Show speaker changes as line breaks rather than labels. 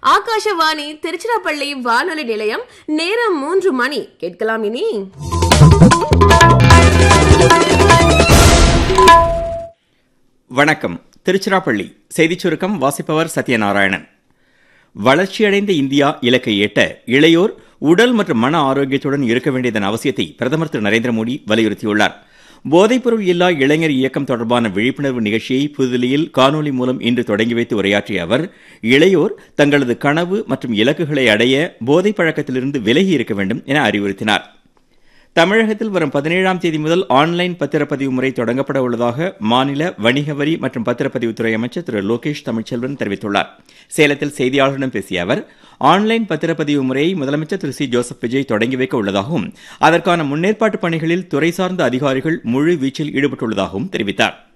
ஆகாஷவாணி திருச்சிராப்பள்ளி வானொலி நிலையம். நேரம் 3 மணி. கேட்கலாம் இனி.
வணக்கம். திருச்சிராப்பள்ளி செய்திச் சுருக்கம் வாசிப்பவர் சத்யநாராயணன். வளர்ச்சியடைந்த இந்தியா இலக்கை எட்ட இளையோர் உடல் மற்றும் மன ஆரோக்கியத்துடன் இருக்க வேண்டியதன் அவசியத்தை பிரதமர் திரு நரேந்திர மோடி வலியுறுத்தியுள்ளார். போதைப்பொருள் இல்லா இளைஞர் இயக்கம் தொடர்பான விழிப்புணர்வு நிகழ்ச்சியை புதுதில்லியில் காணொலி மூலம் இன்று தொடங்கி வைத்து உரையாற்றிய அவர், இளையோர் தங்களது கனவு மற்றும் இலக்குகளை அடைய போதை பழக்கத்திலிருந்து விலகி இருக்க வேண்டும் என அறிவுறுத்தினார். தமிழகத்தில் வரும் 17ஆம் தேதி முதல் ஆன்லைன் பத்திரப்பதிவு முறை தொடங்கப்பட உள்ளதாக மாநில வணிக வரி மற்றும் பத்திரப்பதிவுத்துறை அமைச்சர் திரு லோகேஷ் தமிழ்ச்செல்வன் தெரிவித்துள்ளார். சேலத்தில் செய்தியாளர்களிடம் பேசிய அவர், ஆன்லைன் பத்திரப்பதிவு முறையை முதலமைச்சர் திரு சி ஜோசப் விஜய் தொடங்கி வைக்க உள்ளதாகவும் அதற்கான முன்னேற்பாட்டு பணிகளில் துறை சார்ந்த அதிகாரிகள் முழு வீச்சில் ஈடுபட்டுள்ளதாகவும் தெரிவித்தார்.